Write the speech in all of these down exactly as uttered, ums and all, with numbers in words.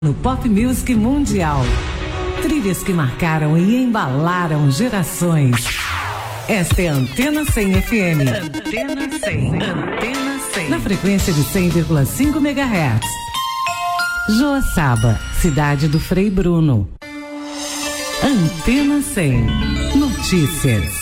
No Pop Music Mundial. Trilhas que marcaram e embalaram gerações. Esta é a Antena cem F M. Antena cem. Antena cem. Na frequência de cem vírgula cinco megahertz. Joaçaba, cidade do Frei Bruno. Antena cem. Notícias.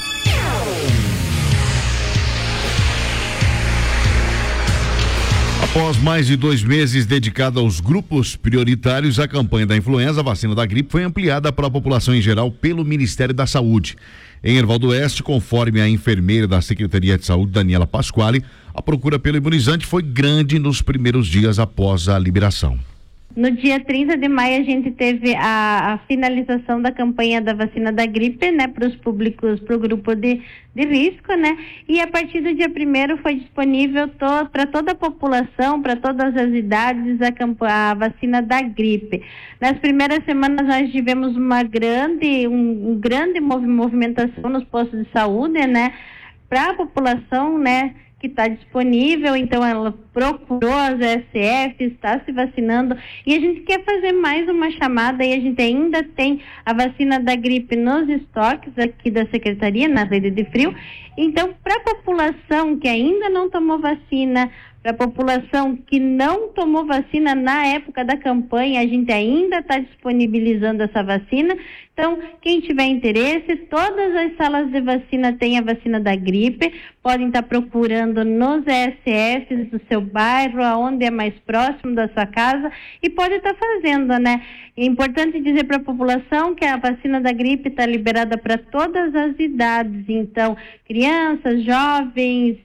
Após mais de dois meses dedicada aos grupos prioritários, a campanha da influenza, a vacina da gripe, foi ampliada para a população em geral pelo Ministério da Saúde. Em Erval do Oeste, conforme a enfermeira da Secretaria de Saúde, Daniela Pasquale, a procura pelo imunizante foi grande nos primeiros dias após a liberação. No dia trinta de maio, a gente teve a, a finalização da campanha da vacina da gripe, né, para os públicos, para o grupo de, de risco, né, e a partir do dia primeiro foi disponível to, para toda a população, para todas as idades, a, a vacina da gripe. Nas primeiras semanas, nós tivemos uma grande, um, um grande mov, movimentação nos postos de saúde, né, para a população, né, que está disponível, então ela procurou as E S Fs, está se vacinando, e a gente quer fazer mais uma chamada, e a gente ainda tem a vacina da gripe nos estoques aqui da Secretaria, na rede de frio. Então, para a população que ainda não tomou vacina, para a população que não tomou vacina na época da campanha, a gente ainda está disponibilizando essa vacina. Então, quem tiver interesse, todas as salas de vacina têm a vacina da gripe, podem estar procurando nos E S Fs do seu bairro, aonde é mais próximo da sua casa, e pode estar fazendo, né? É importante dizer para a população que a vacina da gripe está liberada para todas as idades, então, crianças, jovens,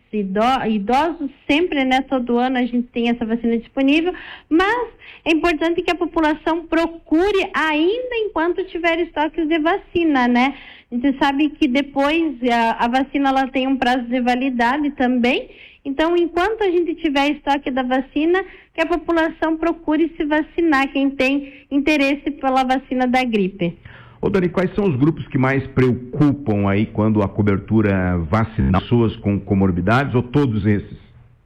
idosos, sempre, né, todo ano a gente tem essa vacina disponível, mas é importante que a população procure ainda enquanto tiver estoques de vacina, né? A gente sabe que depois a, a vacina ela tem um prazo de validade também, então enquanto a gente tiver estoque da vacina, que a população procure se vacinar, quem tem interesse pela vacina da gripe. Ô Dani, quais são os grupos que mais preocupam aí quando a cobertura vacina pessoas com comorbidades, ou todos esses?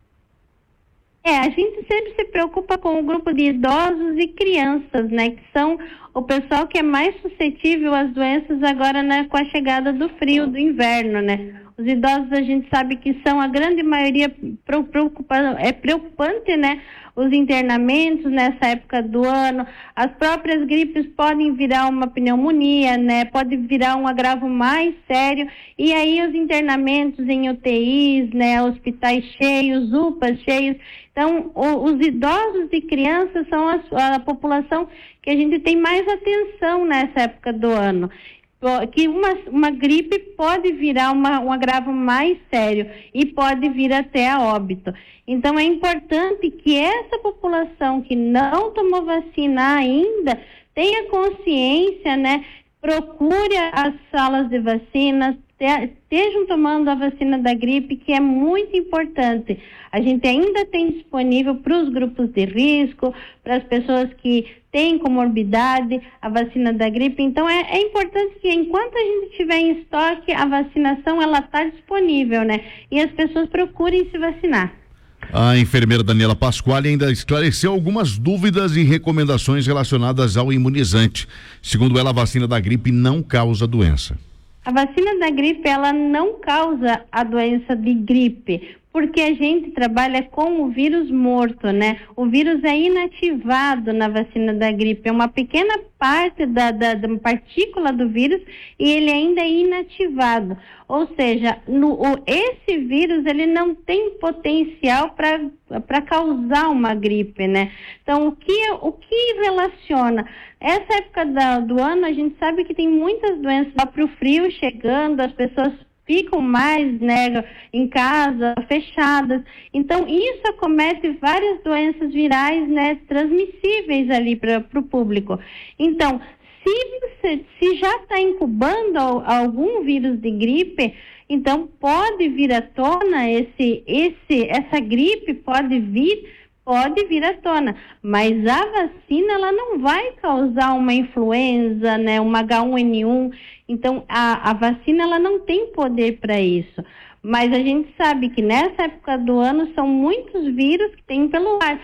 É, a gente sempre se preocupa com o grupo de idosos e crianças, né, que são o pessoal que é mais suscetível às doenças agora, né, com a chegada do frio, do inverno, né. Os idosos a gente sabe que são a grande maioria, preocupa, é preocupante, né, os internamentos nessa época do ano, as próprias gripes podem virar uma pneumonia, né, pode virar um agravo mais sério, e aí os internamentos em U T Is, né, hospitais cheios, U P As cheios. Então, o, os idosos e crianças são a, a população que a gente tem mais atenção nessa época do ano. Que uma, uma gripe pode virar uma, um agravo mais sério e pode vir até a óbito. Então, é importante que essa população que não tomou vacina ainda tenha consciência, né? Procure as salas de vacinas, estejam tomando a vacina da gripe, que é muito importante. A gente ainda tem disponível para os grupos de risco, para as pessoas que têm comorbidade, a vacina da gripe. Então, é, é importante que enquanto a gente tiver em estoque, a vacinação ela está disponível, né? E as pessoas procurem se vacinar. A enfermeira Daniela Pasquale ainda esclareceu algumas dúvidas e recomendações relacionadas ao imunizante. Segundo ela, a vacina da gripe não causa doença. A vacina da gripe, ela não causa a doença de gripe, porque a gente trabalha com o vírus morto, né? O vírus é inativado na vacina da gripe, é uma pequena parte da, da, da partícula do vírus e ele ainda é inativado. Ou seja, no, o, esse vírus, ele não tem potencial para causar uma gripe, né? Então, o que, o que relaciona? Essa época da, do ano, a gente sabe que tem muitas doenças para o frio chegando, as pessoas ficam mais, né, em casa, fechadas. Então, isso acomete várias doenças virais, né, transmissíveis ali para o público. Então, se, você, se já está incubando algum vírus de gripe, então pode vir à tona esse, esse, essa gripe pode vir, pode vir à tona, mas a vacina ela não vai causar uma influenza, né, uma H um N um. Então, a, a vacina ela não tem poder para isso. Mas a gente sabe que nessa época do ano são muitos vírus que tem pelo ar.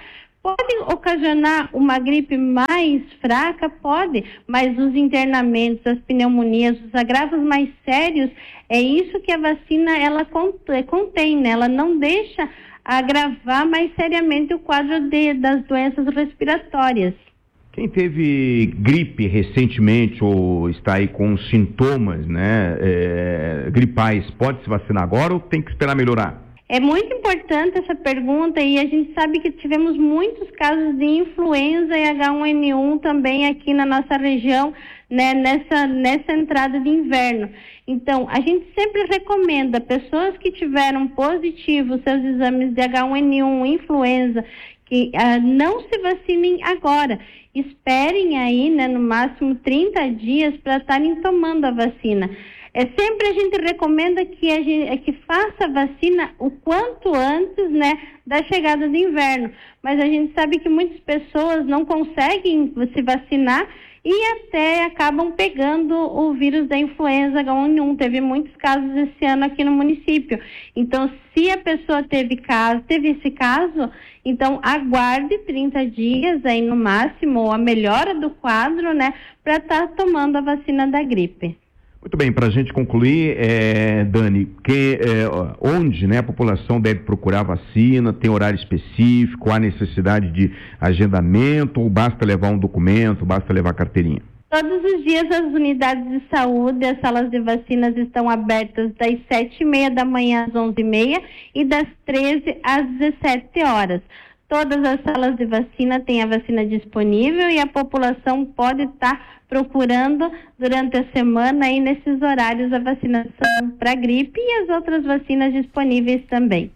Pode ocasionar uma gripe mais fraca? Pode, mas os internamentos, as pneumonias, os agravos mais sérios, é isso que a vacina ela contém, né? Ela não deixa agravar mais seriamente o quadro de, das doenças respiratórias. Quem teve gripe recentemente ou está aí com sintomas, né, é, gripais, pode se vacinar agora ou tem que esperar melhorar? É muito importante essa pergunta e a gente sabe que tivemos muitos casos de influenza e agá um ene um também aqui na nossa região, né, nessa, nessa entrada de inverno. Então, a gente sempre recomenda pessoas que tiveram positivos seus exames de agá um ene um, influenza, que uh, não se vacinem agora. Esperem aí, né, no máximo trinta dias para estarem tomando a vacina. É, sempre a gente recomenda que, a gente, que faça a vacina o quanto antes, né, da chegada do inverno. Mas a gente sabe que muitas pessoas não conseguem se vacinar e até acabam pegando o vírus da influenza agá um ene um. Teve muitos casos esse ano aqui no município. Então, se a pessoa teve caso, teve esse caso, então aguarde trinta dias aí no máximo, a melhora do quadro, né, para estar tomando a vacina da gripe. Muito bem, para a gente concluir, é, Dani, que, é, onde, né, a população deve procurar vacina? Tem horário específico? Há necessidade de agendamento? Ou basta levar um documento, basta levar carteirinha? Todos os dias as unidades de saúde, as salas de vacinas estão abertas das sete e meia da manhã às onze e meia e das treze às dezessete horas. Todas as salas de vacina têm a vacina disponível e a população pode estar procurando durante a semana aí nesses horários a vacinação para gripe e as outras vacinas disponíveis também.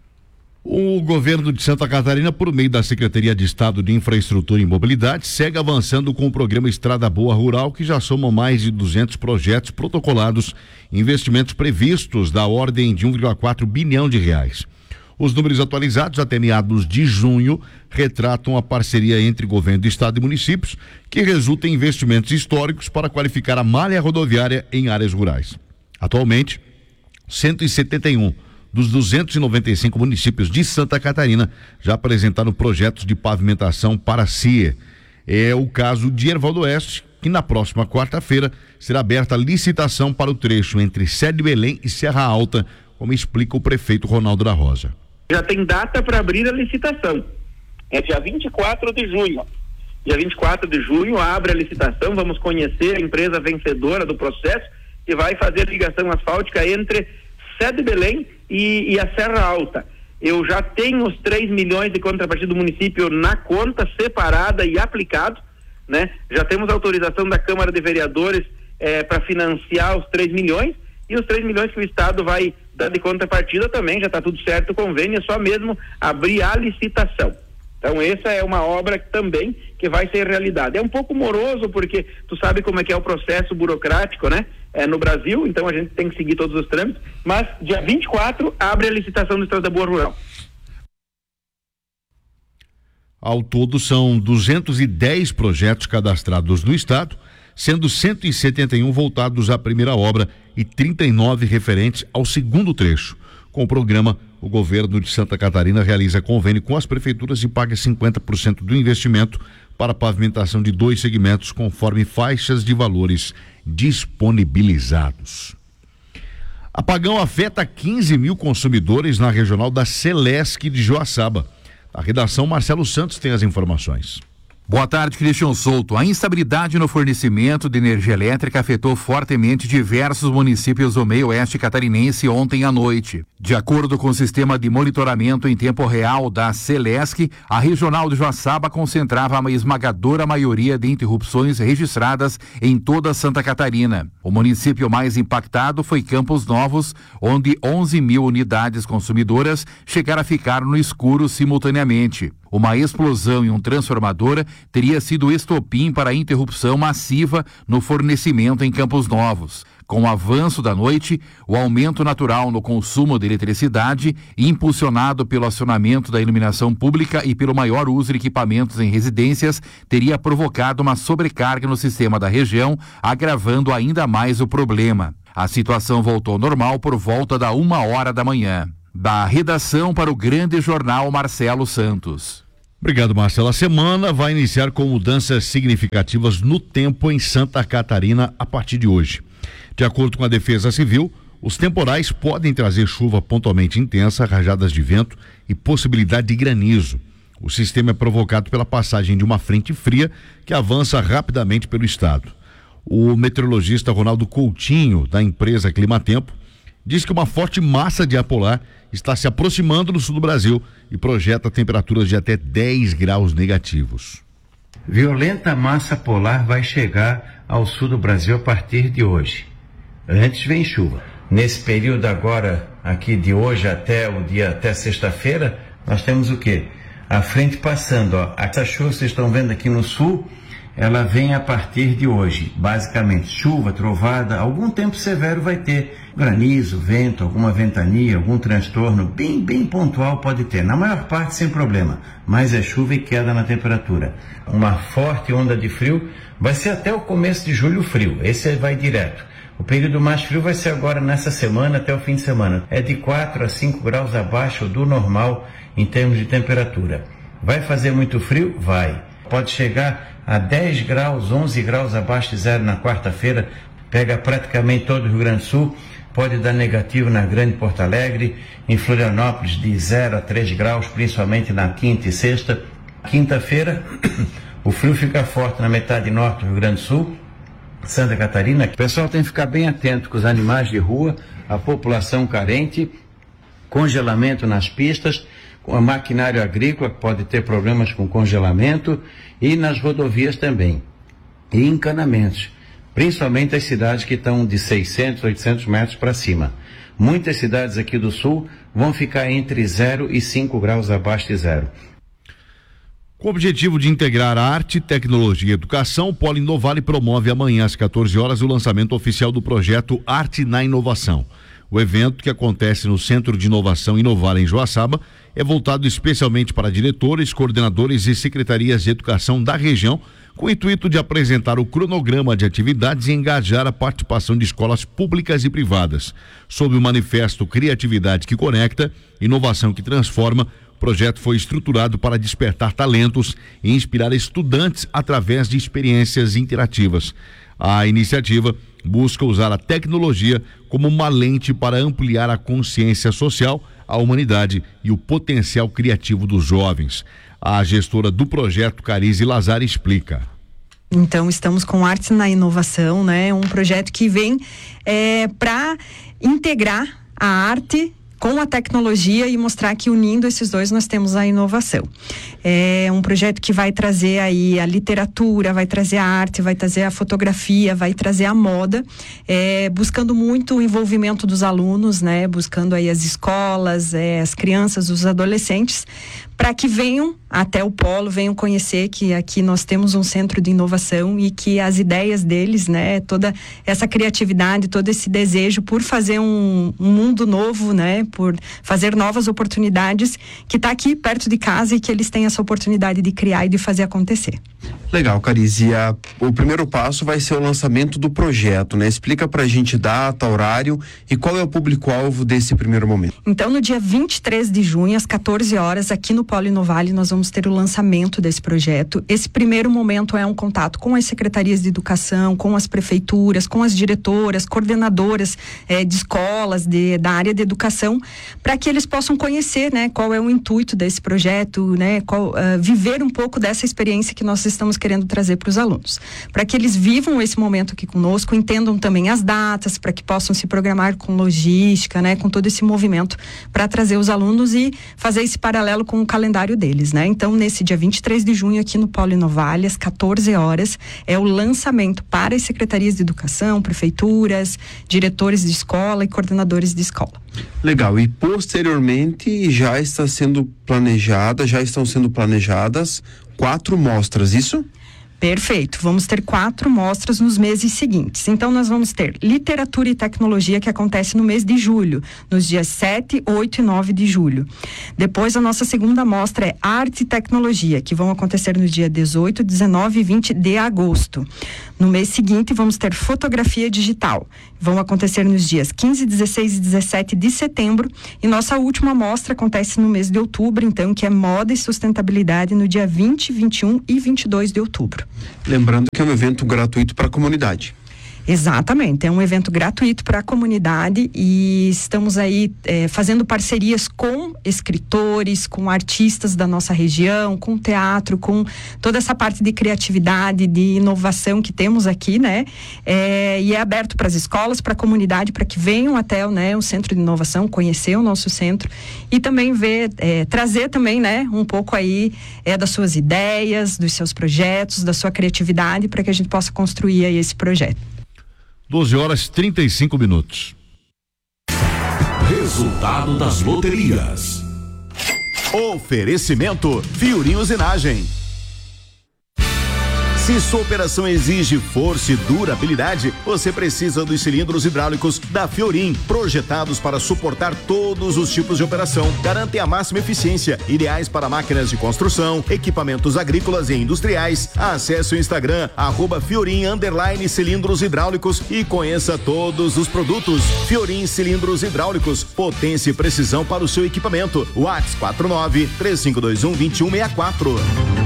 O governo de Santa Catarina, por meio da Secretaria de Estado de Infraestrutura e Mobilidade, segue avançando com o programa Estrada Boa Rural, que já soma mais de duzentos projetos protocolados, investimentos previstos da ordem de um vírgula quatro bilhão de reais. Os números atualizados até meados de junho retratam a parceria entre governo do estado e municípios, que resulta em investimentos históricos para qualificar a malha rodoviária em áreas rurais. Atualmente, cento e setenta e um dos duzentos e noventa e cinco municípios de Santa Catarina já apresentaram projetos de pavimentação para C I E. É o caso de Erval do Oeste, que na próxima quarta-feira será aberta a licitação para o trecho entre Sé de Belém e Serra Alta, como explica o prefeito Ronaldo da Rosa. Já tem data para abrir a licitação, é dia vinte e quatro de junho. Dia vinte e quatro de junho abre a licitação, vamos conhecer a empresa vencedora do processo que vai fazer a ligação asfáltica entre Sé de Belém e, e a Serra Alta. Eu já tenho os três milhões de contrapartida do município na conta, separada e aplicado, né? Já temos autorização da Câmara de Vereadores eh, para financiar os três milhões e os três milhões que o Estado vai dar de contrapartida também, já está tudo certo o convênio, é só mesmo abrir a licitação. Então essa é uma obra que também que vai ser realidade. É um pouco moroso porque tu sabe como é que é o processo burocrático, né? É, no Brasil, então a gente tem que seguir todos os trâmites, mas dia vinte e quatro abre a licitação do Estrada Boa Rural. Ao todo são duzentos e dez projetos cadastrados no estado, sendo cento e setenta e um voltados à primeira obra e trinta e nove referentes ao segundo trecho. Com o programa, o governo de Santa Catarina realiza convênio com as prefeituras e paga cinquenta por cento do investimento para a pavimentação de dois segmentos conforme faixas de valores disponibilizados. Apagão afeta quinze mil consumidores na regional da Celesc de Joaçaba. A redação Marcelo Santos tem as informações. Boa tarde, Cristian Souto. A instabilidade no fornecimento de energia elétrica afetou fortemente diversos municípios do meio oeste catarinense ontem à noite. De acordo com o sistema de monitoramento em tempo real da Celesc, a regional de Joaçaba concentrava a esmagadora maioria de interrupções registradas em toda Santa Catarina. O município mais impactado foi Campos Novos, onde onze mil unidades consumidoras chegaram a ficar no escuro simultaneamente. Uma explosão em um transformador teria sido estopim para a interrupção massiva no fornecimento em Campos Novos. Com o avanço da noite, o aumento natural no consumo de eletricidade, impulsionado pelo acionamento da iluminação pública e pelo maior uso de equipamentos em residências, teria provocado uma sobrecarga no sistema da região, agravando ainda mais o problema. A situação voltou ao normal por volta da uma hora da manhã. Da redação para o Grande Jornal, Marcelo Santos. Obrigado, Marcelo. A semana vai iniciar com mudanças significativas no tempo em Santa Catarina a partir de hoje. De acordo com a Defesa Civil, os temporais podem trazer chuva pontualmente intensa, rajadas de vento e possibilidade de granizo. O sistema é provocado pela passagem de uma frente fria que avança rapidamente pelo estado. O meteorologista Ronaldo Coutinho, da empresa Climatempo, diz que uma forte massa de ar polar está se aproximando do sul do Brasil e projeta temperaturas de até dez graus negativos. Violenta massa polar vai chegar ao sul do Brasil a partir de hoje. Antes vem chuva. Nesse período agora, aqui de hoje até o dia, até sexta-feira, nós temos o quê? A frente passando, ó. Essa chuva que vocês estão vendo aqui no sul, ela vem a partir de hoje. Basicamente, chuva, trovada, algum tempo severo vai ter. Granizo, vento, alguma ventania, algum transtorno, bem, bem pontual pode ter. Na maior parte sem problema, mas é chuva e queda na temperatura. Uma forte onda de frio, vai ser até o começo de julho frio, esse vai direto. O período mais frio vai ser agora nessa semana até o fim de semana. É de quatro a cinco graus abaixo do normal em termos de temperatura. Vai fazer muito frio? Vai. Pode chegar a dez graus, onze graus abaixo de zero na quarta-feira. Pega praticamente todo o Rio Grande do Sul. Pode dar negativo na Grande Porto Alegre. Em Florianópolis de zero a três graus, principalmente na quinta e sexta. Quinta-feira, o frio fica forte na metade norte do Rio Grande do Sul. Santa Catarina, o pessoal tem que ficar bem atento com os animais de rua, a população carente, congelamento nas pistas, com a maquinário agrícola que pode ter problemas com congelamento e nas rodovias também. E encanamentos, principalmente as cidades que estão de seiscentos, oitocentos metros para cima. Muitas cidades aqui do sul vão ficar entre zero e cinco graus abaixo de zero. Com o objetivo de integrar arte, tecnologia e educação, o Polo Inovale promove amanhã às quatorze horas o lançamento oficial do projeto Arte na Inovação. O evento, que acontece no Centro de Inovação Inovar em Joaçaba, é voltado especialmente para diretores, coordenadores e secretarias de educação da região, com o intuito de apresentar o cronograma de atividades e engajar a participação de escolas públicas e privadas. Sob o manifesto Criatividade que Conecta, Inovação que Transforma, o projeto foi estruturado para despertar talentos e inspirar estudantes através de experiências interativas. A iniciativa busca usar a tecnologia como uma lente para ampliar a consciência social, a humanidade e o potencial criativo dos jovens. A gestora do projeto, Carize Lazar, explica. Então, estamos com Arte na Inovação, né? Um projeto que vem é, para integrar a arte com a tecnologia e mostrar que unindo esses dois nós temos a inovação. É um projeto que vai trazer aí a literatura, vai trazer a arte, vai trazer a fotografia, vai trazer a moda, é, buscando muito o envolvimento dos alunos, né? Buscando aí as escolas, é, as crianças, os adolescentes, para que venham até o polo, venham conhecer que aqui nós temos um centro de inovação e que as ideias deles, né, toda essa criatividade, todo esse desejo por fazer um, um mundo novo, né, por fazer novas oportunidades, que está aqui perto de casa e que eles têm essa oportunidade de criar e de fazer acontecer. Legal, Carize. O primeiro passo vai ser o lançamento do projeto, né? Explica pra gente data, horário e qual é o público-alvo desse primeiro momento. Então, no dia vinte e três de junho, às quatorze horas, aqui no Polo Inovale, nós vamos ter o lançamento desse projeto. Esse primeiro momento é um contato com as secretarias de educação, com as prefeituras, com as diretoras, coordenadoras eh, de escolas, de, da área de educação, para que eles possam conhecer, né, qual é o intuito desse projeto, né, qual, uh, viver um pouco dessa experiência que nós estamos querendo trazer para os alunos, para que eles vivam esse momento aqui conosco, entendam também as datas, para que possam se programar com logística, né, com todo esse movimento para trazer os alunos e fazer esse paralelo com o calendário deles, né? Então, nesse dia vinte e três de junho aqui no Polo Inovale, às quatorze horas, é o lançamento para as secretarias de educação, prefeituras, diretores de escola e coordenadores de escola. Legal, e posteriormente já está sendo planejada, já estão sendo planejadas quatro mostras, isso? Perfeito, vamos ter quatro mostras nos meses seguintes. Então, nós vamos ter literatura e tecnologia, que acontece no mês de julho, nos dias sete, oito e nove de julho. Depois, a nossa segunda mostra é arte e tecnologia, que vão acontecer no dia dezoito, dezenove e vinte de agosto. No mês seguinte, vamos ter fotografia digital. Vão acontecer nos dias quinze, dezesseis e dezessete de setembro. E nossa última mostra acontece no mês de outubro, então, que é moda e sustentabilidade, no dia vinte, vinte e um e vinte e dois de outubro. Lembrando que é um evento gratuito para a comunidade. Exatamente, é um evento gratuito para a comunidade e estamos aí é, fazendo parcerias com escritores, com artistas da nossa região, com teatro, com toda essa parte de criatividade, de inovação que temos aqui, né? É, e é aberto para as escolas, para a comunidade, para que venham até, né, o Centro de Inovação, conhecer o nosso centro e também ver, é, trazer também, né, um pouco aí é, das suas ideias, dos seus projetos, da sua criatividade, para que a gente possa construir aí esse projeto. doze horas e trinta e cinco minutos. Resultado das loterias. Oferecimento Fiorim Usinagem. Se sua operação exige força e durabilidade, você precisa dos cilindros hidráulicos da Fiorim, projetados para suportar todos os tipos de operação. Garantem a máxima eficiência, ideais para máquinas de construção, equipamentos agrícolas e industriais. Acesse o Instagram, arroba Fiorim underline cilindros hidráulicos e conheça todos os produtos. Fiorim cilindros hidráulicos, potência e precisão para o seu equipamento. WhatsApp quatro nove, três cinco dois um, dois um seis quatro.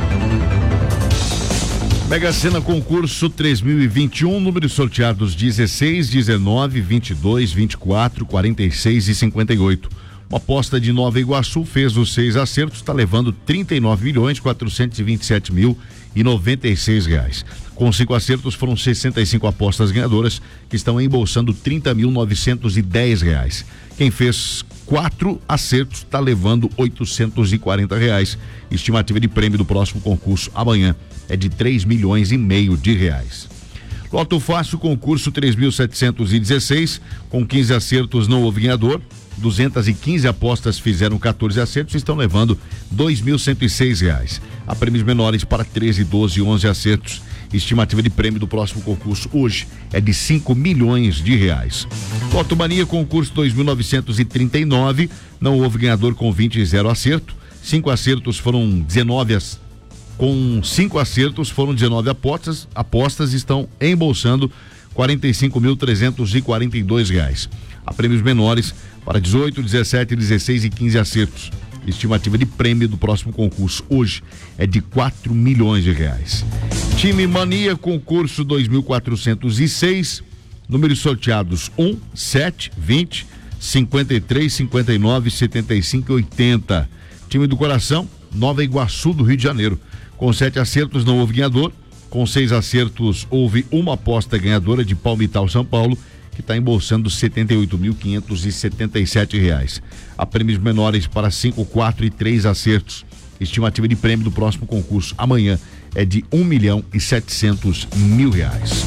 Mega Sena concurso três mil e vinte e um, números sorteados dezesseis, dezenove, vinte e dois, vinte e quatro, quarenta e seis e cinquenta e oito. Uma aposta de Nova Iguaçu fez os seis acertos, está levando trinta e nove milhões, quatrocentos e vinte e sete mil e noventa e seis reais. Com cinco acertos foram sessenta e cinco apostas ganhadoras que estão embolsando trinta mil novecentos e dez reais. Quem fez quatro acertos está levando oitocentos e quarenta reais. Estimativa de prêmio do próximo concurso amanhã é de três milhões e meio de reais. Loto Fácil, concurso três mil setecentos e dezesseis, com quinze acertos não houve ganhador, duzentas e quinze apostas fizeram quatorze acertos e estão levando dois mil cento e seis reais. Há prêmios menores para treze, doze e onze acertos. Estimativa de prêmio do próximo concurso hoje é de cinco milhões de reais. Loto Mania, concurso dois mil novecentos e trinta e nove, não houve ganhador com vinte e zero acerto. Cinco acertos foram dezenove as... Com cinco acertos foram dezenove apostas, apostas estão embolsando quarenta e cinco mil trezentos e quarenta e dois reais. Há prêmios menores para dezoito, dezessete, dezesseis e quinze acertos. Estimativa de prêmio do próximo concurso hoje é de quatro milhões de reais. Time Mania, concurso dois mil quatrocentos e seis, números sorteados um, sete, vinte, cinquenta e três, cinquenta e nove, setenta e cinco e oitenta. Time do Coração, Nova Iguaçu do Rio de Janeiro. Com sete acertos não houve ganhador, com seis acertos houve uma aposta ganhadora de Palmital São Paulo, que está embolsando setenta e oito mil quinhentos e setenta e sete reais. Há prêmios menores para cinco, quatro e três acertos. Estimativa de prêmio do próximo concurso amanhã é de um milhão e setecentos mil reais.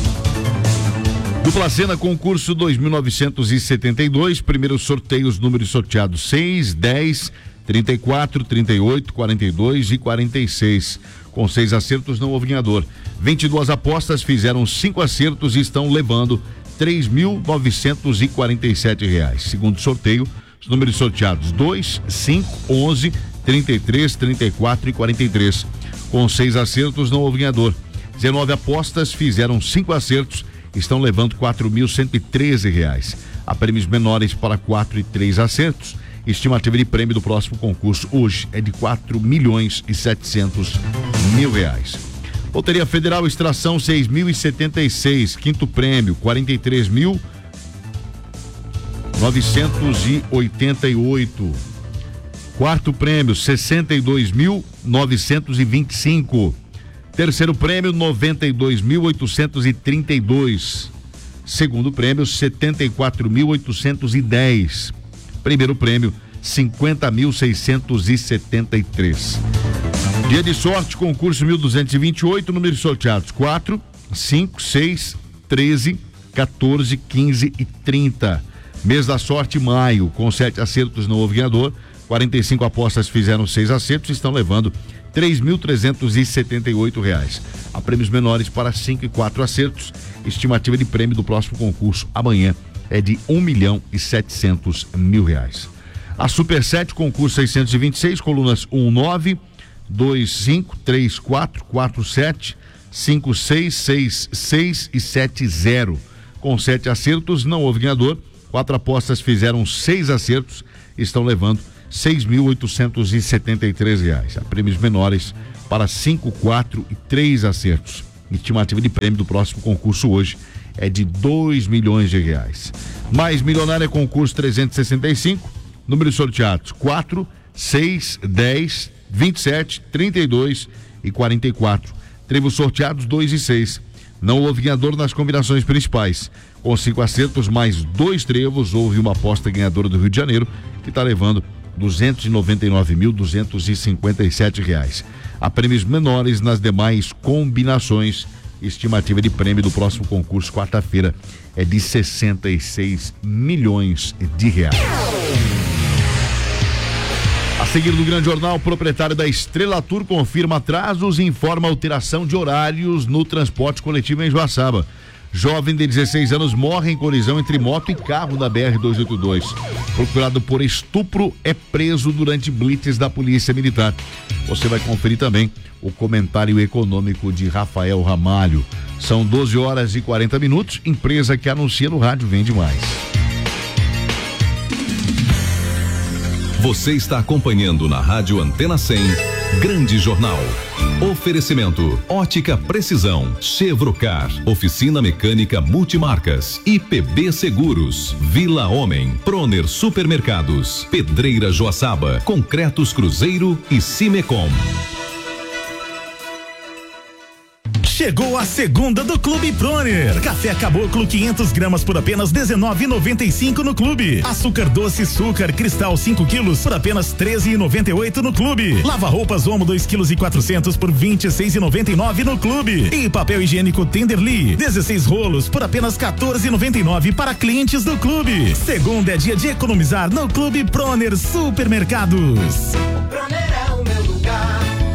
Dupla Sena, concurso dois mil novecentos e setenta e dois, primeiros sorteios, números sorteados seis, dez, trinta e quatro, trinta e oito, quarenta e dois e quarenta e seis. Com seis acertos não houve ganhador. vinte e duas apostas fizeram cinco acertos e estão levando três mil novecentos e quarenta e sete reais. Segundo sorteio, os números sorteados dois, cinco, onze, trinta e três, trinta e quatro e quarenta e três. Com seis acertos não houve ganhador. dezenove apostas fizeram cinco acertos, estão levando quatro mil cento e treze reais. Há prêmios menores para quatro e três acertos. Estimativa de prêmio do próximo concurso hoje é de quatro milhões e setecentos mil reais. Loteria Federal, extração seis mil e setenta e seis, quinto prêmio quarenta e três mil novecentos e oitenta e oito, quarto prêmio sessenta e dois mil novecentos e vinte e cinco, terceiro prêmio noventa e dois mil oitocentos e trinta e dois, segundo prêmio setenta e quatro mil oitocentos e dez, primeiro prêmio cinquenta mil seiscentos e setenta e três. Dia de sorte, concurso mil duzentos e vinte e oito, números sorteados quatro, cinco, seis, treze, quatorze, quinze e trinta. Mês da sorte, maio, com sete acertos não houve ganhador, quarenta e cinco apostas fizeram seis acertos e estão levando três mil trezentos e setenta e oito reais. Há prêmios menores para cinco e quatro acertos. Estimativa de prêmio do próximo concurso amanhã é de um milhão e setecentos mil reais. A Super sete, concurso seiscentos e vinte e seis, colunas um, nove, dois, cinco, três, quatro, quatro, sete, cinco seis seis seis e sete zero. Com sete acertos, não houve ganhador. Quatro apostas fizeram seis acertos, estão levando seis mil oitocentos e setenta e três reais. Há prêmios menores para cinco, quatro e três acertos. Estimativa de prêmio do próximo concurso hoje é de dois milhões de reais. Mais milionária concurso trezentos e sessenta e cinco, números sorteados quatro, seis, dez, vinte e sete, trinta e dois e quarenta e quatro. Trevos sorteados dois e seis. Não houve ganhador nas combinações principais. Com cinco acertos mais dois trevos, houve uma aposta ganhadora do Rio de Janeiro, que está levando duzentos e noventa e nove mil duzentos e cinquenta e sete reais. Há prêmios menores nas demais combinações. Estimativa de prêmio do próximo concurso, quarta-feira, é de sessenta e seis milhões de reais. A seguir do Grande Jornal, o proprietário da Estrela Tour confirma atrasos e informa alteração de horários no transporte coletivo em Joaçaba. Jovem de dezesseis anos morre em colisão entre moto e carro na B R duzentos e oitenta e dois. Procurado por estupro é preso durante blitz da Polícia Militar. Você vai conferir também o comentário econômico de Rafael Ramalho. São doze horas e quarenta minutos. Empresa que anuncia no rádio vende mais. Você está acompanhando na Rádio Antena cem, Grande Jornal. Oferecimento, Ótica Precisão, Chevrocar, Oficina Mecânica Multimarcas, I P B Seguros, Vila Homem, Proner Supermercados, Pedreira Joaçaba, Concretos Cruzeiro e Cimecom. Chegou a segunda do Clube Proner. Café Caboclo quinhentas gramas por apenas dezenove reais e noventa e cinco no Clube. Açúcar doce Açúcar Cristal cinco quilos por apenas treze reais e noventa e oito no Clube. Lava roupas Omo dois quilos e quatrocentos por vinte e seis reais e noventa e nove no Clube. E papel higiênico Tenderly dezesseis rolos por apenas quatorze reais e noventa e nove para clientes do Clube. Segunda é dia de economizar no Clube Proner Supermercados. O Proner é o meu lugar.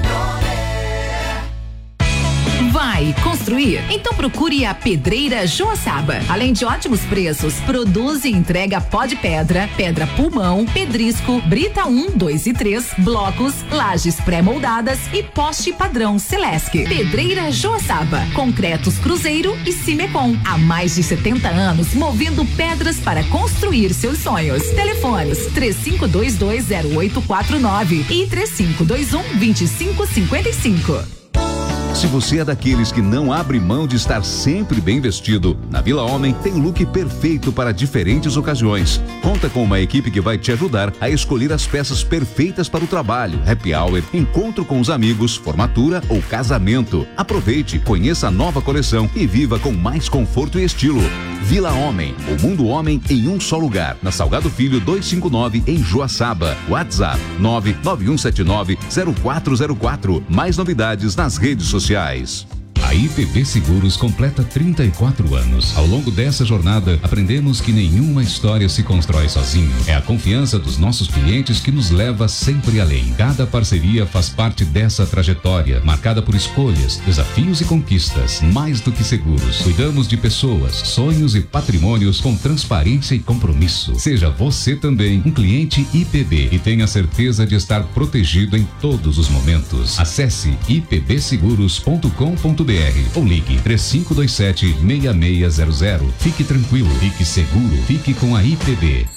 Vai construir? Então procure a Pedreira Joaçaba. Além de ótimos preços, produz e entrega pó de pedra, pedra pulmão, pedrisco, brita um, dois e três, blocos, lajes pré-moldadas e poste padrão Celesc. Pedreira Joaçaba, Concretos Cruzeiro e Cimecom. Há mais de setenta anos movendo pedras para construir seus sonhos. Telefones três cinco dois dois zero oito quatro nove e três cinco dois um, dois cinco cinco cinco. Se você é daqueles que não abre mão de estar sempre bem vestido, na Vila Homem tem o look perfeito para diferentes ocasiões. Conta com uma equipe que vai te ajudar a escolher as peças perfeitas para o trabalho, happy hour, encontro com os amigos, formatura ou casamento. Aproveite, conheça a nova coleção e viva com mais conforto e estilo. Vila Homem, o mundo homem em um só lugar. Na Salgado Filho duzentos e cinquenta e nove, em Joaçaba. WhatsApp nove nove um sete nove zero quatro zero quatro. Mais novidades nas redes sociais. A I P B Seguros completa trinta e quatro anos. Ao longo dessa jornada, aprendemos que nenhuma história se constrói sozinho. É a confiança dos nossos clientes que nos leva sempre além. Cada parceria faz parte dessa trajetória, marcada por escolhas, desafios e conquistas. Mais do que seguros, cuidamos de pessoas, sonhos e patrimônios com transparência e compromisso. Seja você também um cliente I P B e tenha certeza de estar protegido em todos os momentos. Acesse i p b seguros ponto com ponto b r ou ligue três cinco dois sete, seis seis zero zero. Fique tranquilo, fique seguro, fique com a I P B.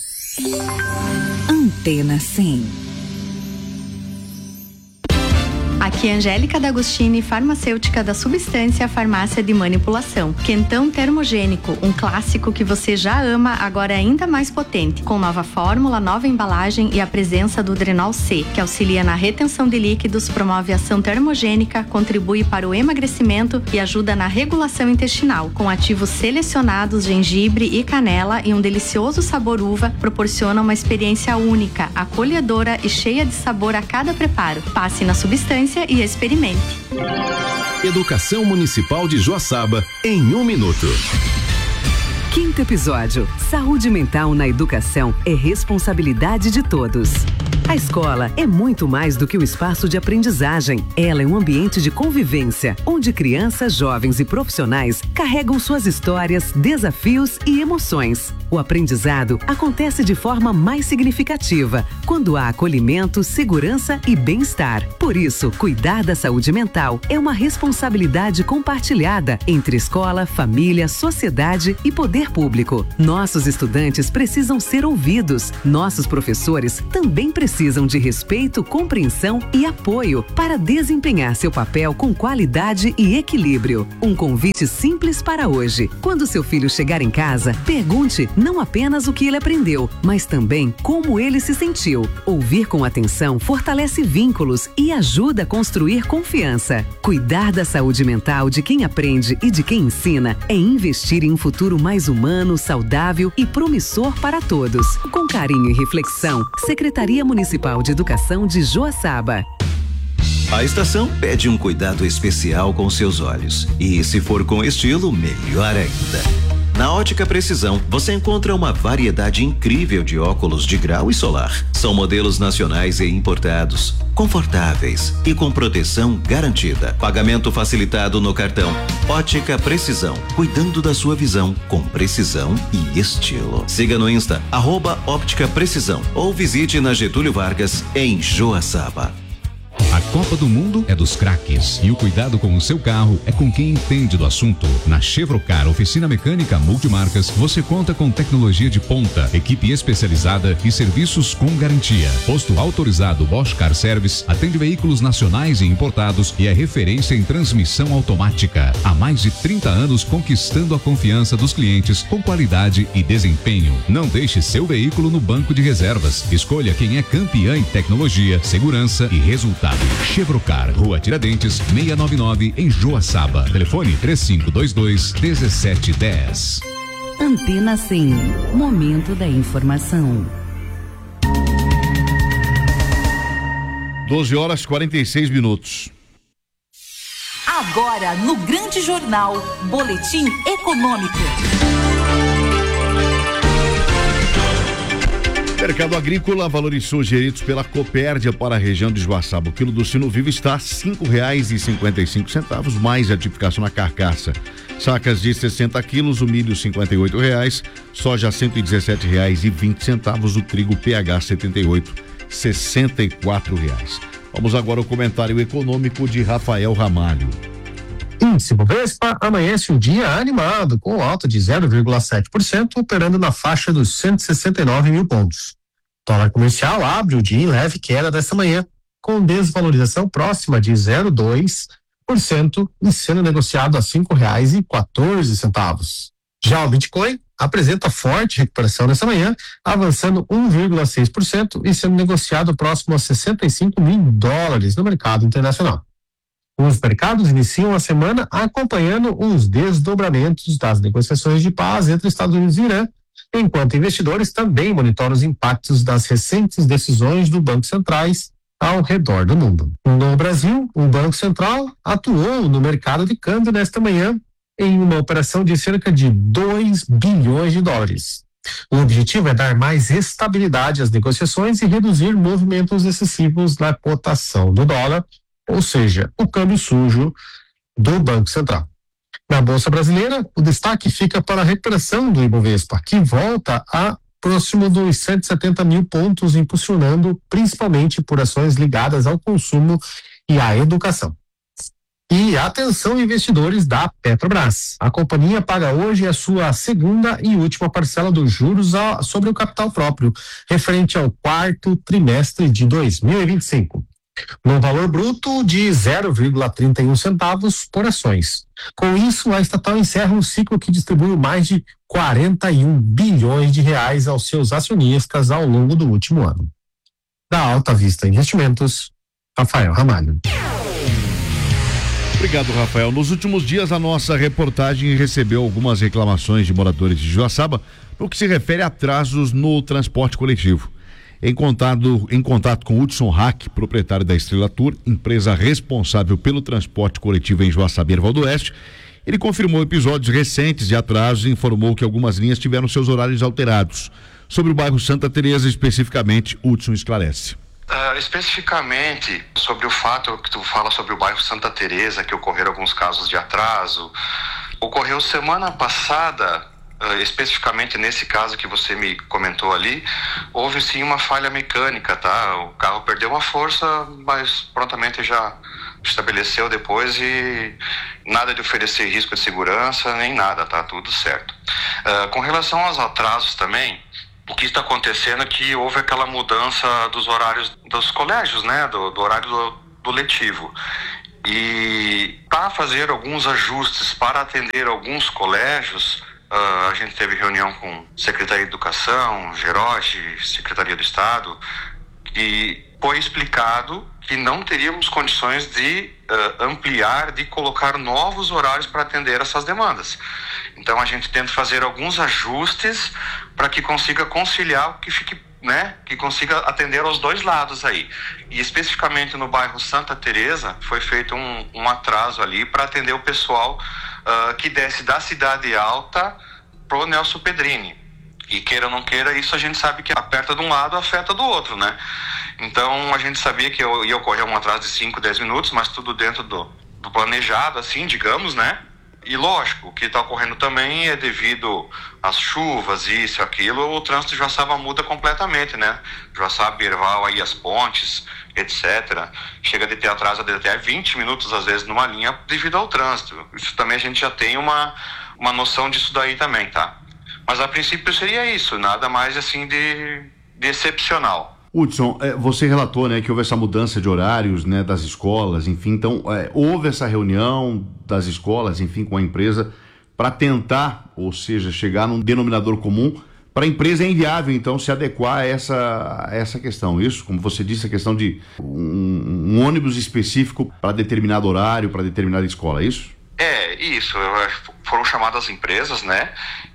Antena cem. Aqui é Angélica D'Agostini, farmacêutica da Substância Farmácia de Manipulação. Quentão termogênico, um clássico que você já ama, agora é ainda mais potente, com nova fórmula, nova embalagem e a presença do Drenol C, que auxilia na retenção de líquidos, promove ação termogênica, contribui para o emagrecimento e ajuda na regulação intestinal. Com ativos selecionados, gengibre e canela e um delicioso sabor uva, proporciona uma experiência única, acolhedora e cheia de sabor a cada preparo. Passe na Substância e experimente. Educação Municipal de Joaçaba em um minuto. Quinto episódio. Saúde mental na educação é responsabilidade de todos. A escola é muito mais do que um espaço de aprendizagem. Ela é um ambiente de convivência, onde crianças, jovens e profissionais carregam suas histórias, desafios e emoções. O aprendizado acontece de forma mais significativa quando há acolhimento, segurança e bem-estar. Por isso, cuidar da saúde mental é uma responsabilidade compartilhada entre escola, família, sociedade e poder público. Nossos estudantes precisam ser ouvidos. Nossos professores também precisam de respeito, compreensão e apoio para desempenhar seu papel com qualidade e equilíbrio. Um convite simples para hoje. Quando seu filho chegar em casa, pergunte não apenas o que ele aprendeu, mas também como ele se sentiu. Ouvir com atenção fortalece vínculos e ajuda a construir confiança. Cuidar da saúde mental de quem aprende e de quem ensina é investir em um futuro mais humano, saudável e promissor para todos. Com carinho e reflexão, Secretaria Municipal de Educação de Joaçaba. A estação pede um cuidado especial com seus olhos. E se for com estilo, melhor ainda. Na Ótica Precisão, você encontra uma variedade incrível de óculos de grau e solar. São modelos nacionais e importados, confortáveis e com proteção garantida. Pagamento facilitado no cartão. Ótica Precisão, cuidando da sua visão com precisão e estilo. Siga no Insta, arroba Óptica Precisão, ou visite na Getúlio Vargas, em Joaçaba. A Copa do Mundo é dos craques e o cuidado com o seu carro é com quem entende do assunto. Na Chevrocar Oficina Mecânica Multimarcas, você conta com tecnologia de ponta, equipe especializada e serviços com garantia. Posto autorizado Bosch Car Service atende veículos nacionais e importados e é referência em transmissão automática. Há mais de trinta anos conquistando a confiança dos clientes com qualidade e desempenho. Não deixe seu veículo no banco de reservas. Escolha quem é campeã em tecnologia, segurança e resultado. Chevrocar, Rua Tiradentes, seiscentos e noventa e nove, em Joaçaba. Telefone três cinco dois dois, um sete um zero. Antena cem. Momento da informação. doze horas e quarenta e seis minutos. Agora, no Grande Jornal, Boletim Econômico. Mercado agrícola, valores sugeridos pela Copérdia para a região de Joaçaba. O quilo do sino vivo está a cinco reais e cinquenta e cinco centavos, mais a tipificação na carcaça. Sacas de sessenta quilos, o milho cinquenta e oito reais, soja cento e dezessete reais e vinte centavos, o trigo P H setenta e oito, sessenta e quatro reais. Vamos agora ao comentário econômico de Rafael Ramalho. Índice Bovespa amanhece o dia animado, com alta de zero vírgula sete por cento, operando na faixa dos cento e sessenta e nove mil pontos. Dólar comercial abre o dia em leve queda desta manhã, com desvalorização próxima de zero vírgula dois por cento e sendo negociado a cinco reais e quatorze centavos. Já o Bitcoin apresenta forte recuperação nessa manhã, avançando um vírgula seis por cento e sendo negociado próximo a sessenta e cinco mil dólares no mercado internacional. Os mercados iniciam a semana acompanhando os desdobramentos das negociações de paz entre Estados Unidos e Irã, enquanto investidores também monitoram os impactos das recentes decisões do Banco Centrais ao redor do mundo. No Brasil, o Banco Central atuou no mercado de câmbio nesta manhã em uma operação de cerca de dois bilhões de dólares. O objetivo é dar mais estabilidade às negociações e reduzir movimentos excessivos na cotação do dólar, ou seja, o câmbio sujo do Banco Central. Na Bolsa Brasileira, o destaque fica para a recuperação do Ibovespa, que volta a próximo dos cento e setenta mil pontos, impulsionando principalmente por ações ligadas ao consumo e à educação. E atenção, investidores da Petrobras. A companhia paga hoje a sua segunda e última parcela dos juros a, sobre o capital próprio, referente ao quarto trimestre de dois mil e vinte e cinco. No valor bruto de zero vírgula trinta e um centavos por ações. Com isso, a estatal encerra um ciclo que distribuiu mais de quarenta e um bilhões de reais aos seus acionistas ao longo do último ano. Da Alta Vista Investimentos, Rafael Ramalho. Obrigado, Rafael. Nos últimos dias, a nossa reportagem recebeu algumas reclamações de moradores de Joaçaba no que se refere a atrasos no transporte coletivo. Em contato, em contato com Hudson Hack, proprietário da Estrela Tour, empresa responsável pelo transporte coletivo em Joaçaba e Erval do Oeste, ele confirmou episódios recentes de atrasos e informou que algumas linhas tiveram seus horários alterados. Sobre o bairro Santa Teresa, especificamente, Hudson esclarece. Uh, especificamente sobre o fato que tu fala sobre o bairro Santa Teresa, que ocorreram alguns casos de atraso, ocorreu semana passada uh, especificamente nesse caso que você me comentou ali, houve sim uma falha mecânica, tá? O carro perdeu uma força, mas prontamente já estabeleceu depois e nada de oferecer risco de segurança, nem nada, tá? Tudo certo. Uh, com relação aos atrasos também, o que está acontecendo é que houve aquela mudança dos horários dos colégios, né? Do, do horário do, do letivo. E para fazer alguns ajustes, para atender alguns colégios, uh, a gente teve reunião com Secretaria de Educação, Geroge, Secretaria do Estado, e foi explicado que não teríamos condições de uh, ampliar, de colocar novos horários para atender essas demandas. Então a gente tenta fazer alguns ajustes para que consiga conciliar, que fique, né, que consiga atender aos dois lados aí. E especificamente no bairro Santa Teresa foi feito um, um atraso ali para atender o pessoal uh, que desce da Cidade Alta pro Nelson Pedrini. E queira ou não queira, isso a gente sabe que aperta de um lado, afeta do outro, né? Então a gente sabia que ia ocorrer um atraso de cinco, dez minutos, mas tudo dentro do, do planejado, assim, digamos, né? E lógico, o que está ocorrendo também é devido às chuvas, isso, aquilo, o trânsito de Joaçaba muda completamente, né? Joaçaba, Birval, aí as pontes, etcétera. Chega de ter atraso de até vinte minutos, às vezes, numa linha devido ao trânsito. Isso também a gente já tem uma, uma noção disso daí também, tá? Mas a princípio seria isso, nada mais assim de, de excepcional. Hudson, você relatou, né, que houve essa mudança de horários, né, das escolas, enfim, então é, houve essa reunião das escolas, enfim, com a empresa para tentar, ou seja, chegar num denominador comum. Para a empresa é inviável, então, se adequar a essa, a essa questão. Isso, como você disse, a questão de um, um ônibus específico para determinado horário, para determinada escola, é isso? É, isso. Foram chamadas as empresas, né?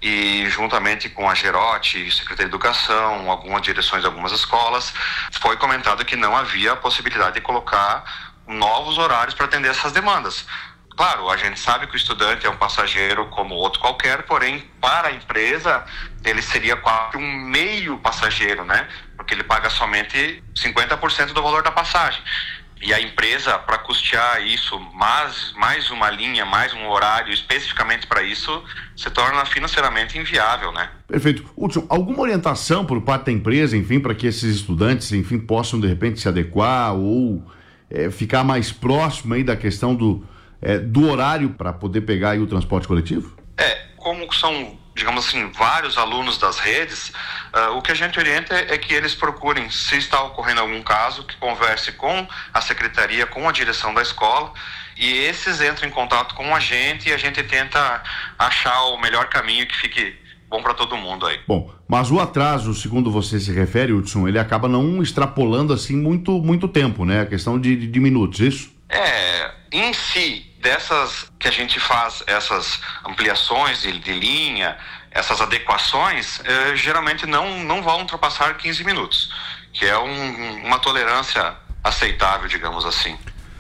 E juntamente com a Gerote, Secretaria de Educação, algumas direções de algumas escolas, foi comentado que não havia a possibilidade de colocar novos horários para atender essas demandas. Claro, a gente sabe que o estudante é um passageiro como outro qualquer, porém, para a empresa, ele seria quase um meio passageiro, né? Porque ele paga somente cinquenta por cento do valor da passagem. E a empresa, para custear isso, mais, mais uma linha, mais um horário especificamente para isso, se torna financeiramente inviável, né? Perfeito. Hudson, alguma orientação por parte da empresa, enfim, para que esses estudantes, enfim, possam de repente se adequar ou é, ficar mais próximo aí da questão do, é, do horário para poder pegar aí o transporte coletivo? É, como são, digamos assim, vários alunos das redes, uh, o que a gente orienta é, é que eles procurem, se está ocorrendo algum caso, que converse com a secretaria, com a direção da escola, e esses entram em contato com a gente e a gente tenta achar o melhor caminho que fique bom para todo mundo aí. Bom, mas o atraso, segundo você se refere, Hudson, ele acaba não extrapolando assim muito, muito tempo, né? A questão de, de, de minutos, isso? É, em si, dessas que a gente faz essas ampliações de, de linha, essas adequações, eh, geralmente não, não vão ultrapassar quinze minutos, que é um, uma tolerância aceitável, digamos assim.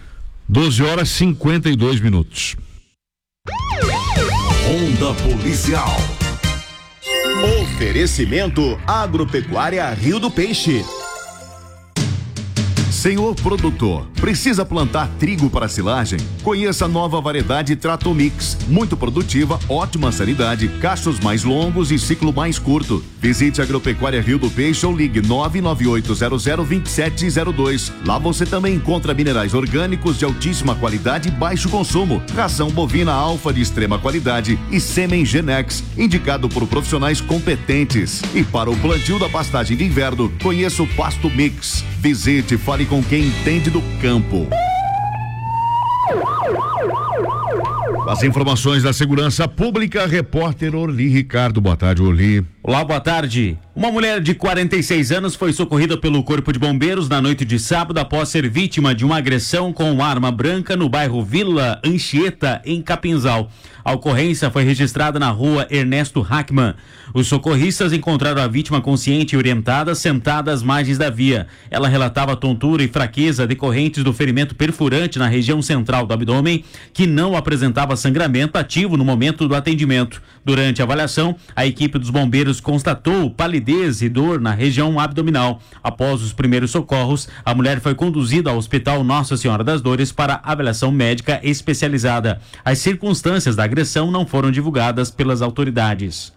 doze horas e cinquenta e dois minutos. Ronda Policial. Oferecimento Agropecuária Rio do Peixe. Senhor produtor, precisa plantar trigo para silagem? Conheça a nova variedade Tratomix, muito produtiva, ótima sanidade, cachos mais longos e ciclo mais curto. Visite a Agropecuária Rio do Peixe ou ligue nove nove oito zero zero dois sete zero dois. Lá você também encontra minerais orgânicos de altíssima qualidade e baixo consumo, ração bovina alfa de extrema qualidade e sêmen Genex, indicado por profissionais competentes. E para o plantio da pastagem de inverno, conheça o Pasto Mix. Visite, fale com quem entende do campo. As informações da segurança pública, repórter Orli Ricardo. Boa tarde, Orli. Olá, boa tarde. Uma mulher de quarenta e seis anos foi socorrida pelo Corpo de Bombeiros na noite de sábado após ser vítima de uma agressão com arma branca no bairro Vila Anchieta, em Capinzal. A ocorrência foi registrada na rua Ernesto Hackman. Os socorristas encontraram a vítima consciente e orientada, sentada às margens da via. Ela relatava tontura e fraqueza decorrentes do ferimento perfurante na região central do abdômen, que não apresentava sangramento ativo no momento do atendimento. Durante a avaliação, a equipe dos bombeiros constatou palidez e dor na região abdominal. Após os primeiros socorros, a mulher foi conduzida ao Hospital Nossa Senhora das Dores para avaliação médica especializada. As circunstâncias da agressão não foram divulgadas pelas autoridades.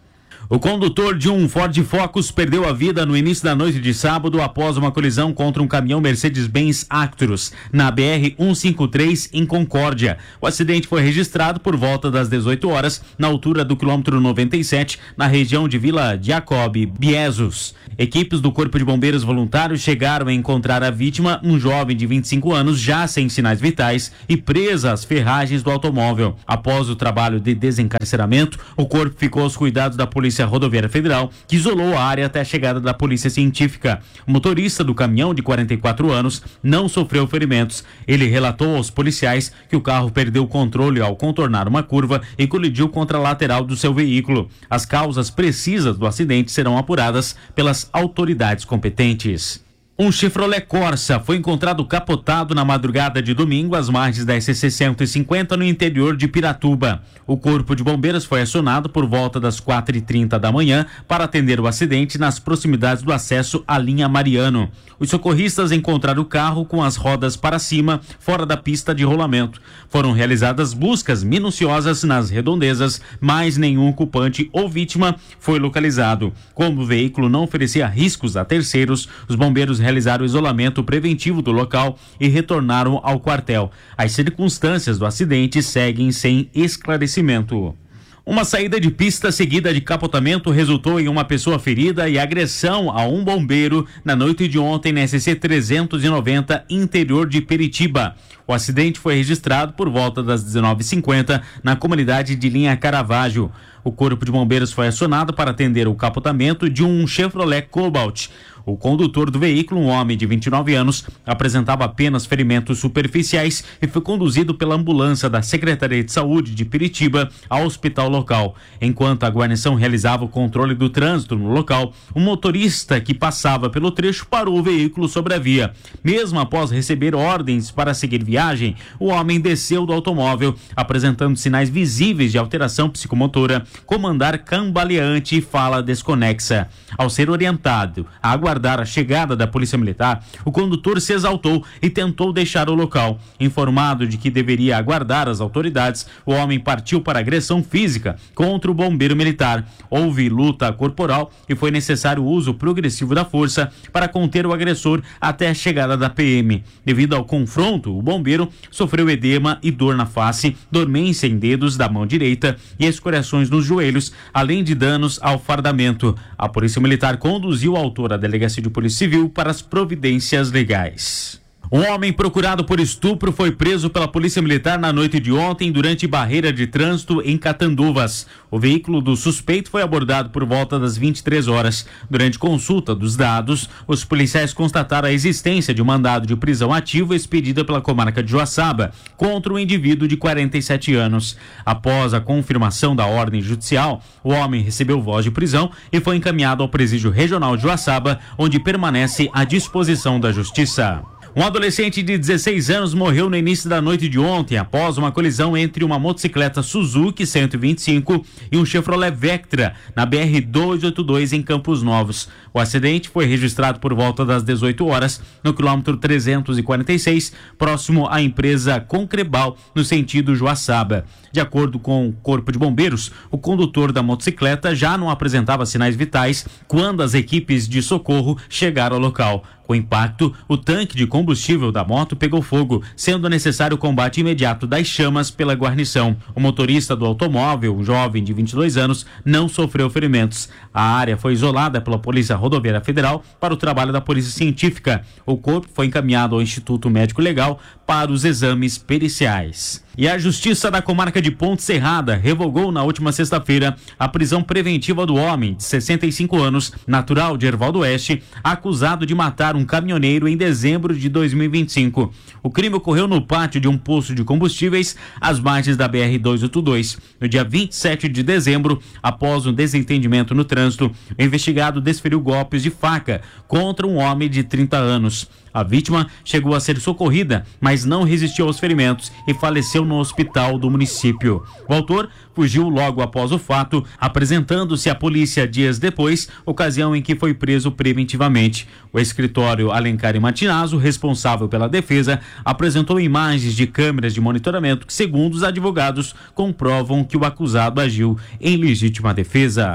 O condutor de um Ford Focus perdeu a vida no início da noite de sábado após uma colisão contra um caminhão Mercedes-Benz Actros na B R cento e cinquenta e três em Concórdia. O acidente foi registrado por volta das dezoito horas na altura do quilômetro noventa e sete, na região de Vila Jacob Biesos. Equipes do Corpo de Bombeiros Voluntários chegaram a encontrar a vítima, um jovem de vinte e cinco anos, já sem sinais vitais e presa às ferragens do automóvel. Após o trabalho de desencarceramento, o corpo ficou aos cuidados da Polícia Rodoviária Federal, que isolou a área até a chegada da Polícia Científica. O motorista do caminhão, de quarenta e quatro anos, não sofreu ferimentos. Ele relatou aos policiais que o carro perdeu o controle ao contornar uma curva e colidiu contra a lateral do seu veículo. As causas precisas do acidente serão apuradas pelas autoridades competentes. Um Chevrolet Corsa foi encontrado capotado na madrugada de domingo às margens da S C cento e cinquenta no interior de Piratuba. O Corpo de Bombeiros foi acionado por volta das quatro e trinta da manhã para atender o acidente nas proximidades do acesso à linha Mariano. Os socorristas encontraram o carro com as rodas para cima, fora da pista de rolamento. Foram realizadas buscas minuciosas nas redondezas, mas nenhum ocupante ou vítima foi localizado. Como o veículo não oferecia riscos a terceiros, os bombeiros realizaram o isolamento preventivo do local e retornaram ao quartel. As circunstâncias do acidente seguem sem esclarecimento. Uma saída de pista seguida de capotamento resultou em uma pessoa ferida e agressão a um bombeiro na noite de ontem na S C trezentos e noventa, interior de Peritiba. O acidente foi registrado por volta das dezenove e cinquenta na comunidade de Linha Caravaggio. O Corpo de Bombeiros foi acionado para atender o capotamento de um Chevrolet Cobalt. O condutor do veículo, um homem de vinte e nove anos, apresentava apenas ferimentos superficiais e foi conduzido pela ambulância da Secretaria de Saúde de Piritiba ao hospital local. Enquanto a guarnição realizava o controle do trânsito no local, um motorista que passava pelo trecho parou o veículo sobre a via. Mesmo após receber ordens para seguir viagem, o homem desceu do automóvel, apresentando sinais visíveis de alteração psicomotora, como andar cambaleante e fala desconexa. Ao ser orientado a aguardar a chegada da Polícia Militar, o condutor se exaltou e tentou deixar o local. Informado de que deveria aguardar as autoridades, o homem partiu para agressão física contra o bombeiro militar. Houve luta corporal e foi necessário o uso progressivo da força para conter o agressor até a chegada da P M. Devido ao confronto, o bombeiro sofreu edema e dor na face, dormência em dedos da mão direita e escoriações nos joelhos, além de danos ao fardamento. A Polícia Militar conduziu o autor à Delegacia de Polícia Civil para as providências legais. Um homem procurado por estupro foi preso pela Polícia Militar na noite de ontem durante barreira de trânsito em Catanduvas. O veículo do suspeito foi abordado por volta das vinte e três horas. Durante consulta dos dados, os policiais constataram a existência de um mandado de prisão ativo expedida pela comarca de Joaçaba contra um indivíduo de quarenta e sete anos. Após a confirmação da ordem judicial, o homem recebeu voz de prisão e foi encaminhado ao Presídio Regional de Joaçaba, onde permanece à disposição da Justiça. Um adolescente de dezesseis anos morreu no início da noite de ontem após uma colisão entre uma motocicleta Suzuki cento e vinte e cinco e um Chevrolet Vectra na B R duzentos e oitenta e dois em Campos Novos. O acidente foi registrado por volta das dezoito horas no quilômetro trezentos e quarenta e seis, próximo à empresa Concrebal, no sentido Joaçaba. De acordo com o Corpo de Bombeiros, o condutor da motocicleta já não apresentava sinais vitais quando as equipes de socorro chegaram ao local. Com o impacto, o tanque de combustível da moto pegou fogo, sendo necessário o combate imediato das chamas pela guarnição. O motorista do automóvel, um jovem de vinte e dois anos, não sofreu ferimentos. A área foi isolada pela Polícia Rodoviária Federal para o trabalho da Polícia Científica. O corpo foi encaminhado ao Instituto Médico Legal para os exames periciais. E a Justiça da Comarca de Ponte Serrada revogou na última sexta-feira a prisão preventiva do homem de sessenta e cinco anos, natural de Erval do Oeste, acusado de matar um caminhoneiro em dezembro de dois mil e vinte e cinco. O crime ocorreu no pátio de um posto de combustíveis às margens da B R duzentos e oitenta e dois. No dia vinte e sete de dezembro, após um desentendimento no trânsito, o investigado desferiu golpes de faca contra um homem de trinta anos. A vítima chegou a ser socorrida, mas não resistiu aos ferimentos e faleceu no hospital do município. O autor fugiu logo após o fato, apresentando-se à polícia dias depois, ocasião em que foi preso preventivamente. O escritório Alencar e Martinazzo, responsável pela defesa, apresentou imagens de câmeras de monitoramento que, segundo os advogados, comprovam que o acusado agiu em legítima defesa.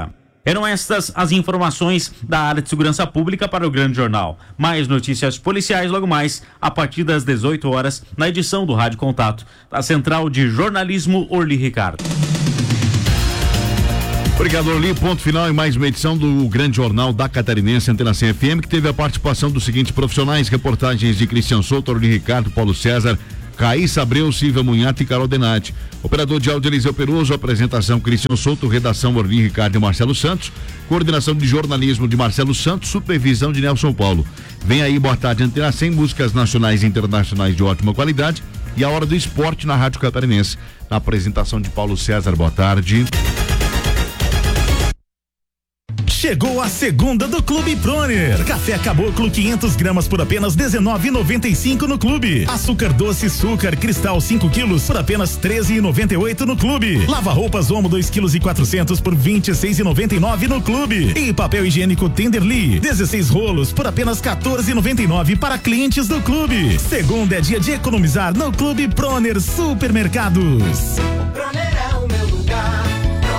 Eram estas as informações da área de segurança pública para o Grande Jornal. Mais notícias policiais logo mais, a partir das dezoito horas, na edição do Rádio Contato, da Central de Jornalismo Orli Ricardo. Obrigado, Orli. Ponto final em mais uma edição do Grande Jornal da Catarinense Antena cem F M, que teve a participação dos seguintes profissionais: reportagens de Cristian Souto, Orli Ricardo, Paulo César, Raíssa Abreu, Silvia Munhata e Carol Denati. Operador de áudio Eliseu Peruso, apresentação Cristian Souto, redação Orli Ricardo e Marcelo Santos, coordenação de jornalismo de Marcelo Santos, supervisão de Nelson Paulo. Vem aí, boa tarde, Antena cem, músicas nacionais e internacionais de ótima qualidade e a hora do esporte na Rádio Catarinense. Na apresentação de Paulo César, boa tarde. Chegou a segunda do Clube Proner. Café Caboclo quinhentas gramas por apenas dezenove reais e noventa e cinco no Clube. Açúcar doce Sucar Cristal cinco quilos por apenas treze reais e noventa e oito no Clube. Lava roupas Omo dois quilos e quatrocentos por vinte e seis reais e noventa e nove no Clube. E papel higiênico Tenderly dezesseis rolos por apenas quatorze reais e noventa e nove para clientes do Clube. Segunda é dia de economizar no Clube Proner Supermercados. Proner é o meu lugar.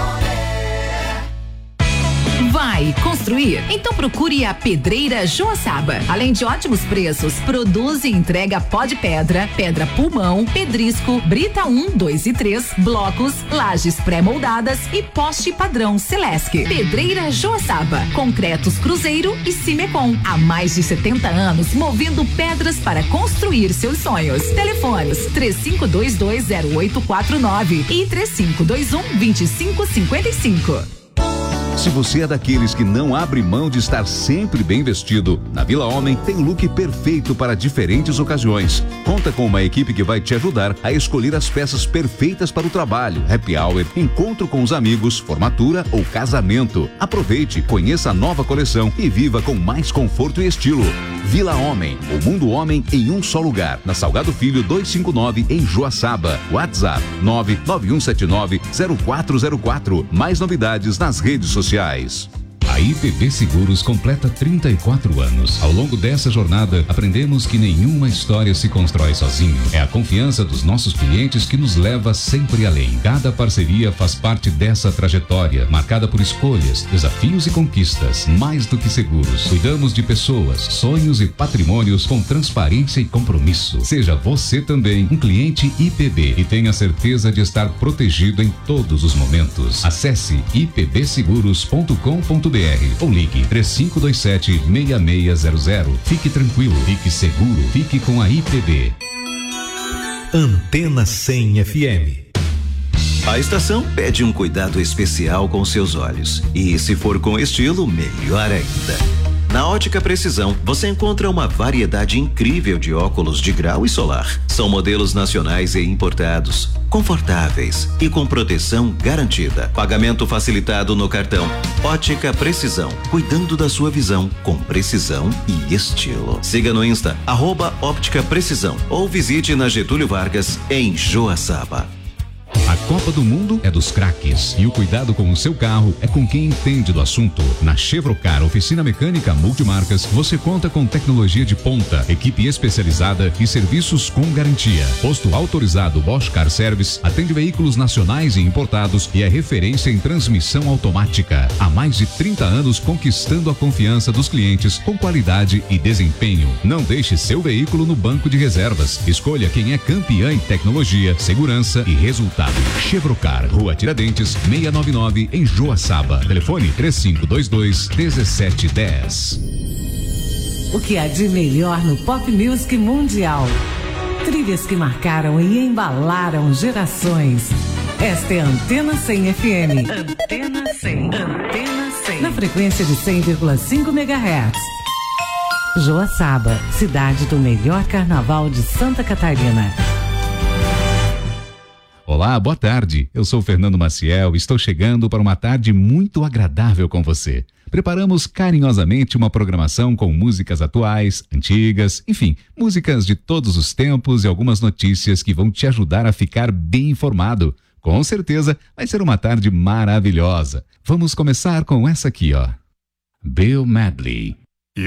Vai construir? Então procure a Pedreira Joaçaba. Além de ótimos preços, produz e entrega pó de pedra, pedra pulmão, pedrisco, brita um, dois e três, blocos, lajes pré-moldadas e poste padrão Celesc. Pedreira Joaçaba. Concretos Cruzeiro e Cimecon. Há mais de setenta anos movendo pedras para construir seus sonhos. Telefones três cinco dois dois zero oito quatro nove e três cinco dois um dois cinco cinco cinco. Se você é daqueles que não abre mão de estar sempre bem vestido, na Vila Homem tem o look perfeito para diferentes ocasiões. Conta com uma equipe que vai te ajudar a escolher as peças perfeitas para o trabalho, happy hour, encontro com os amigos, formatura ou casamento. Aproveite, conheça a nova coleção e viva com mais conforto e estilo. Vila Homem, o mundo homem em um só lugar, na Salgado Filho duzentos e cinquenta e nove, em Joaçaba. WhatsApp nove nove um sete nove zero quatro zero quatro. Mais novidades nas redes sociais. A I P B Seguros completa trinta e quatro anos. Ao longo dessa jornada, aprendemos que nenhuma história se constrói sozinho. É a confiança dos nossos clientes que nos leva sempre além. Cada parceria faz parte dessa trajetória, marcada por escolhas, desafios e conquistas. Mais do que seguros, cuidamos de pessoas, sonhos e patrimônios com transparência e compromisso. Seja você também um cliente I P B e tenha certeza de estar protegido em todos os momentos. Acesse i p b seguros ponto com ponto b r ou ligue três cinco dois sete, seis seis zero zero. Fique tranquilo, fique seguro, fique com a I P B. Antena cem F M. A estação pede um cuidado especial com seus olhos. E se for com estilo, melhor ainda. Na Ótica Precisão, você encontra uma variedade incrível de óculos de grau e solar. São modelos nacionais e importados, confortáveis e com proteção garantida. Pagamento facilitado no cartão. Ótica Precisão, cuidando da sua visão com precisão e estilo. Siga no Insta, arroba Óptica Precisão, ou visite na Getúlio Vargas, em Joaçaba. A Copa do Mundo é dos craques e o cuidado com o seu carro é com quem entende do assunto. Na Chevrocar Oficina Mecânica Multimarcas, você conta com tecnologia de ponta, equipe especializada e serviços com garantia. Posto autorizado Bosch Car Service, atende veículos nacionais e importados e é referência em transmissão automática. Há mais de trinta anos conquistando a confiança dos clientes com qualidade e desempenho. Não deixe seu veículo no banco de reservas. Escolha quem é campeã em tecnologia, segurança e resultado. Chevrocar, Rua Tiradentes, seiscentos e noventa e nove, em Joaçaba. Telefone três cinco dois dois, um sete um zero. O que há de melhor no pop music mundial? Trilhas que marcaram e embalaram gerações. Esta é a Antena cem F M. Antena cem. Antena cem. Na frequência de cem vírgula cinco megahertz. Joaçaba, cidade do melhor carnaval de Santa Catarina. Olá, boa tarde. Eu sou Fernando Maciel e estou chegando para uma tarde muito agradável com você. Preparamos carinhosamente uma programação com músicas atuais, antigas, enfim, músicas de todos os tempos e algumas notícias que vão te ajudar a ficar bem informado. Com certeza vai ser uma tarde maravilhosa. Vamos começar com essa aqui, ó. Bill Medley.